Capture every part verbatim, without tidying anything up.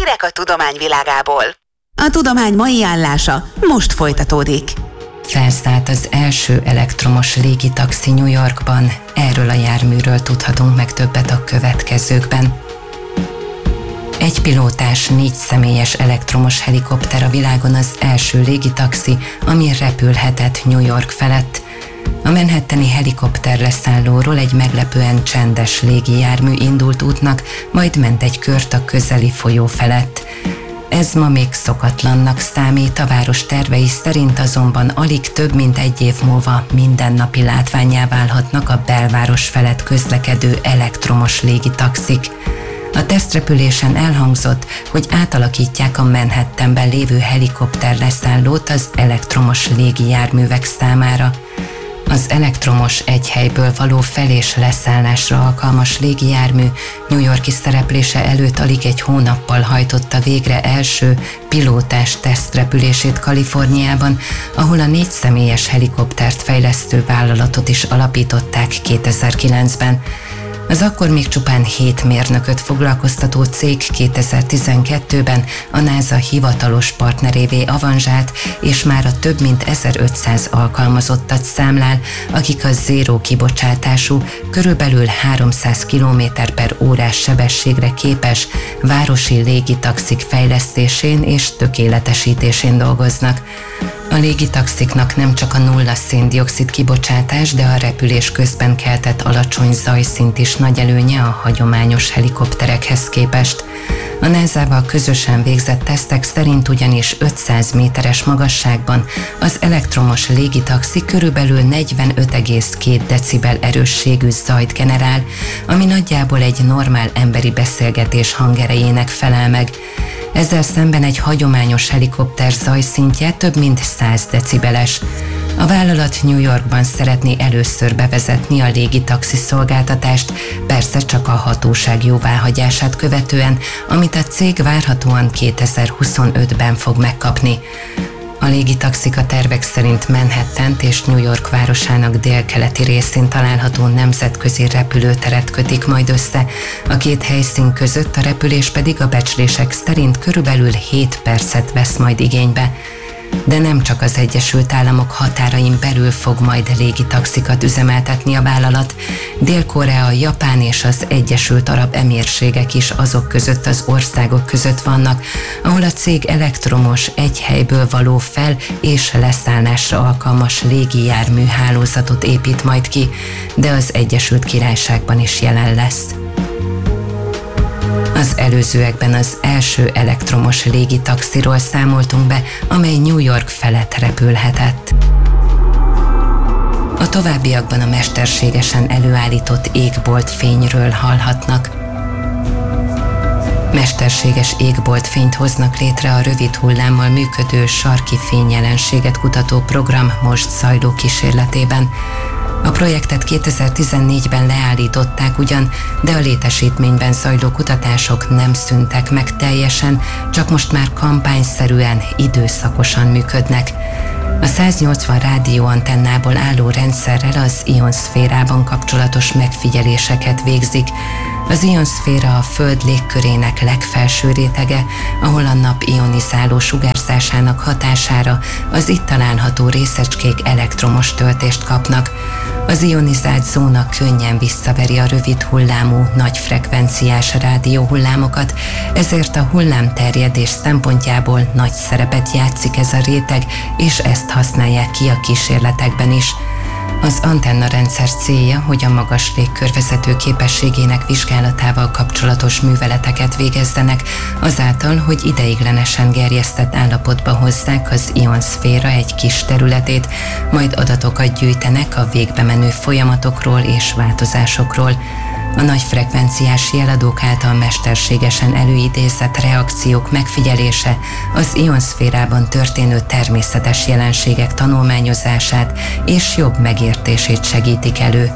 Hírek a tudomány világából. A tudomány mai állása most folytatódik. Felszállt az első elektromos légitaxi New Yorkban. Erről a járműről tudhatunk meg többet a következőkben. Egy pilótás, négy személyes elektromos helikopter a világon az első légitaxi, ami repülhetett New York felett. A manhattani helikopter leszállóról egy meglepően csendes légijármű indult útnak, majd ment egy kört a közeli folyó felett. Ez ma még szokatlannak számít, a város tervei szerint azonban alig több mint egy év múlva mindennapi látvánnyá válhatnak a belváros felett közlekedő elektromos légitaxik. A tesztrepülésen elhangzott, hogy átalakítják a Manhattanben lévő helikopter leszállót az elektromos légijárművek számára. Az elektromos egy helyből való fel- és leszállásra alkalmas légijármű New York-i szereplése előtt alig egy hónappal hajtotta végre első pilótás tesztrepülését Kaliforniában, ahol a négy személyes helikoptert fejlesztő vállalatot is alapították kétezer-kilencben. Az akkor még csupán hét mérnököt foglalkoztató cég kétezer-tizenkettőben a NASA hivatalos partnerévé avanzsált, és már a több mint ezerötszáz alkalmazottat számlál, akik a zéró kibocsátású, körülbelül háromszáz kilométer per órás sebességre képes városi légitaxik fejlesztésén és tökéletesítésén dolgoznak. A légitaxiknak nem csak a nulla szén-dioxid kibocsátás, de a repülés közben keltett alacsony zajszint is nagy előnye a hagyományos helikopterekhez képest. A názával közösen végzett tesztek szerint ugyanis ötszáz méteres magasságban az elektromos légitaxi körülbelül negyvenöt egész két decibel erősségű zajt generál, ami nagyjából egy normál emberi beszélgetés hangerejének felel meg. Ezzel szemben egy hagyományos helikopter zajszintje több mint száz decibeles. A vállalat New Yorkban szeretné először bevezetni a légitaxi szolgáltatást, persze csak a hatóság jóváhagyását követően, amit a cég várhatóan kétezer-huszonötben fog megkapni. A légitaxik a tervek szerint Manhattant és New York városának délkeleti részén található nemzetközi repülőteret kötik majd össze. A két helyszín között a repülés pedig a becslések szerint körülbelül hét percet vesz majd igénybe. De nem csak az Egyesült Államok határain belül fog majd légitaxikat üzemeltetni a vállalat. Dél-Korea, Japán és az Egyesült Arab Emírségek is azok között az országok között vannak, ahol a cég elektromos, egy helyből való fel- és leszállásra alkalmas légijármű hálózatot épít majd ki, de az Egyesült Királyságban is jelen lesz. Az előzőekben az első elektromos légitaxiról számoltunk be, amely New York felett repülhetett. A továbbiakban a mesterségesen előállított égboltfényről hallhatnak. Mesterséges égboltfényt hoznak létre a rövid hullámmal működő sarki fényjelenséget kutató program most zajló kísérletében. A projektet kétezer-tizennégyben leállították ugyan, de a létesítményben zajló kutatások nem szűntek meg teljesen, csak most már kampányszerűen, időszakosan működnek. A száznyolcvan rádióantennából álló rendszerrel az ionszférában kapcsolatos megfigyeléseket végzik. Az ionszféra a Föld légkörének legfelső rétege, ahol a nap ionizáló sugárzásának hatására az itt található részecskék elektromos töltést kapnak. Az ionizált zóna könnyen visszaveri a rövid hullámú, nagy frekvenciás rádióhullámokat, ezért a hullámterjedés szempontjából nagy szerepet játszik ez a réteg, és ezt használják ki a kísérletekben is. Az antennarendszer célja, hogy a magas légkörvezető képességének vizsgálatával kapcsolatos műveleteket végezzenek, azáltal, hogy ideiglenesen gerjesztett állapotba hozzák az ionszféra egy kis területét, majd adatokat gyűjtenek a végbe menő folyamatokról és változásokról. A nagy frekvenciás jeladók által mesterségesen előidézett reakciók megfigyelése az ionszférában történő természetes jelenségek tanulmányozását és jobb megértését segítik elő.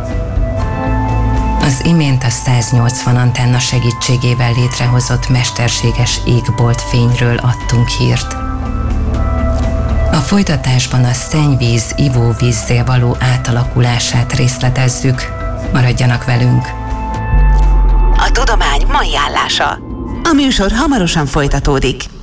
Az imént a száznyolcvan antenna segítségével létrehozott mesterséges égboltfényről adtunk hírt. A folytatásban a szennyvíz ivóvízzé való átalakulását részletezzük. Maradjanak velünk! A tudomány mai állása. A műsor hamarosan folytatódik.